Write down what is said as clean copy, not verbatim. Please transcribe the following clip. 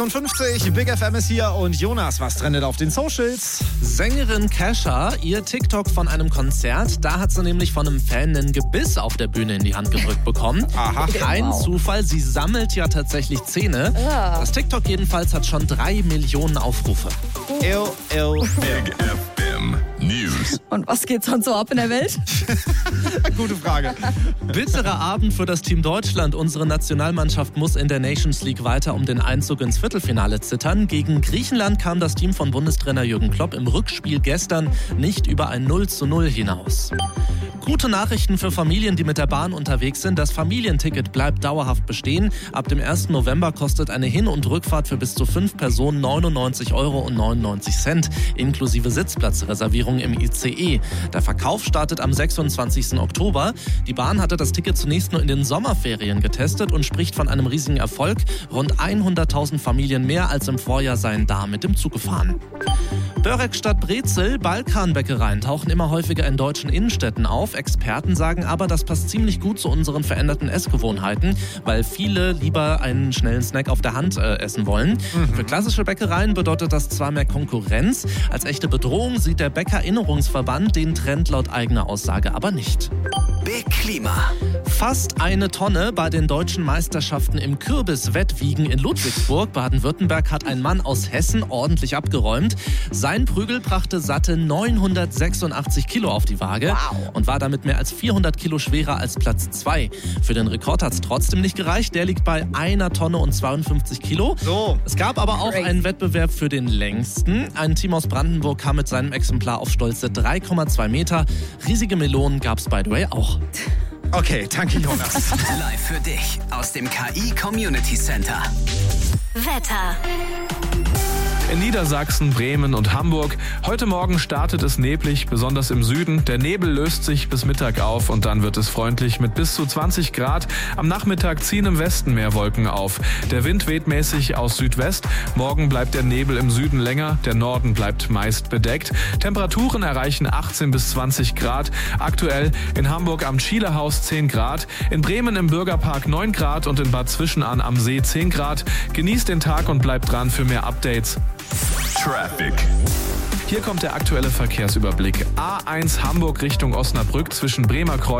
50, Big FM ist hier und Jonas, was trendet auf den Socials? Sängerin Kesha, ihr TikTok von einem Konzert, da hat sie nämlich von einem Fan einen Gebiss auf der Bühne in die Hand gedrückt bekommen. Aha. Kein Zufall, sie sammelt ja tatsächlich Zähne. Das TikTok jedenfalls hat schon 3 Millionen Aufrufe. Big FM News. Und was geht sonst so ab in der Welt? Gute Frage. Bitterer Abend für das Team Deutschland. Unsere Nationalmannschaft muss in der Nations League weiter um den Einzug ins Viertelfinale zittern. Gegen Griechenland kam das Team von Bundestrainer Jürgen Klopp im Rückspiel gestern nicht über ein 0:0 hinaus. Gute Nachrichten für Familien, die mit der Bahn unterwegs sind. Das Familienticket bleibt dauerhaft bestehen. Ab dem 1. November kostet eine Hin- und Rückfahrt für bis zu 5 Personen 99,99 € inklusive Sitzplatzreservierung im ICE. Der Verkauf startet am 26. Oktober. Die Bahn hatte das Ticket zunächst nur in den Sommerferien getestet und spricht von einem riesigen Erfolg. Rund 100.000 Familien mehr als im Vorjahr seien da mit dem Zug gefahren. Börek statt Brezel, Balkanbäckereien tauchen immer häufiger in deutschen Innenstädten auf. Experten sagen aber, das passt ziemlich gut zu unseren veränderten Essgewohnheiten, weil viele lieber einen schnellen Snack auf der Hand essen wollen. Für klassische Bäckereien bedeutet das zwar mehr Konkurrenz, als echte Bedrohung sieht der Bäckererinnerungsverband den Trend laut eigener Aussage aber nicht. Big Klima. Fast 1 Tonne bei den deutschen Meisterschaften im Kürbiswettwiegen in Ludwigsburg, Baden-Württemberg, hat ein Mann aus Hessen ordentlich abgeräumt. Sein Prügel brachte satte 986 Kilo auf die Waage und war damit mehr als 400 Kilo schwerer als Platz 2. Für den Rekord hat es trotzdem nicht gereicht. Der liegt bei 1 Tonne und 52 Kilo. So. Es gab aber auch einen Wettbewerb für den längsten. Ein Team aus Brandenburg kam mit seinem Exemplar auf stolze 3,2 Meter. Riesige Melonen gab es, by the way, auch. Okay, danke Jonas. Live für dich aus dem KI Community Center. Wetter. In Niedersachsen, Bremen und Hamburg. Heute Morgen startet es neblig, besonders im Süden. Der Nebel löst sich bis Mittag auf und dann wird es freundlich mit bis zu 20 Grad. Am Nachmittag ziehen im Westen mehr Wolken auf. Der Wind weht mäßig aus Südwest. Morgen bleibt der Nebel im Süden länger. Der Norden bleibt meist bedeckt. Temperaturen erreichen 18 bis 20 Grad. Aktuell in Hamburg am Schielehaus 10 Grad. In Bremen im Bürgerpark 9 Grad und in Bad Zwischenahn am See 10 Grad. Genießt den Tag und bleibt dran für mehr Updates. Traffic. Hier kommt der aktuelle Verkehrsüberblick. A1 Hamburg Richtung Osnabrück zwischen Bremer Kreuz